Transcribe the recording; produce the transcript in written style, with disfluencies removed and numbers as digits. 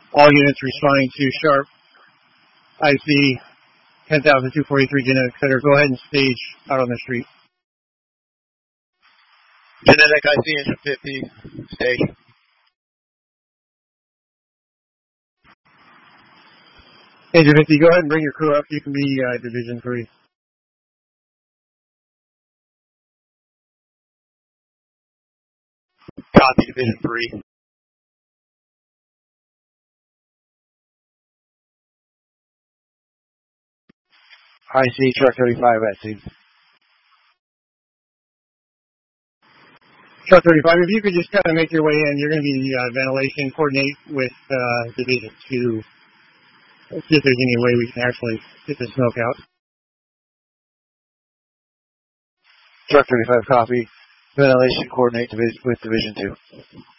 All units responding to Sharp IC 10,243 genetic center. Go ahead and stage out on the street. Genetic IC engine 50, stage. Engine 50, go ahead and bring your crew up. You can be Division 3. Copy, Division 3. IC Truck 35 at scene. Truck 35, if you could just kind of make your way in, you're going to be ventilation, coordinate with Division 2. Let's see if there's any way we can actually get the smoke out. Truck 35, copy. Ventilation, coordinate with Division 2.